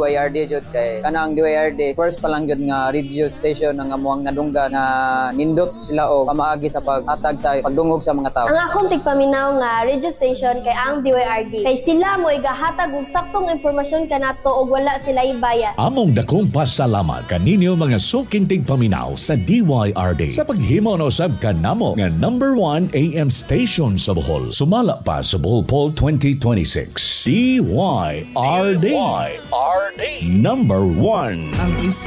DYRD jud kay kana ang DYRD first pa lang jud nga radio station nga amuang nadungga nga nindot sila o pamaagi sa paghatag sa pagdungog sa mga tao. Ang akong tigpaminaw nga radio station kay ang DYRD kay sila mo igahatag og saktong impormasyon kanato og wala sila ibayad. Among dakong pasalamat kaninyo mga suking tigpaminaw sa DYRD sa paghimo na usab kanamo nga number 1 AM station sa Bohol. Sumala pa sa Bohol Poll 2026. DYRD. Number 1.